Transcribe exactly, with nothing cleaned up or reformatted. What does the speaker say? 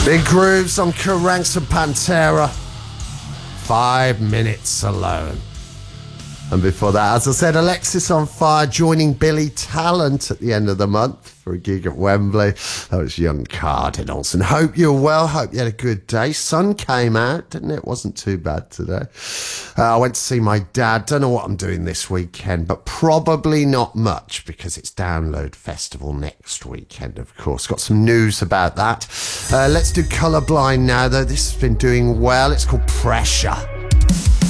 Big grooves on Kerrangs and Pantera. Five Minutes Alone. And before that, as I said, Alexis on Fire joining Billy Talent at the end of the month for a gig at Wembley. That was Young Cardinals. And hope you're well. Hope you had a good day. Sun came out, didn't it? Wasn't too bad today. Uh, I went to see my dad. Don't know what I'm doing this weekend, but probably not much because it's Download Festival next weekend, of course. Got some news about that. Uh, let's do Colourblind now, though. This has been doing well. It's called Pressure.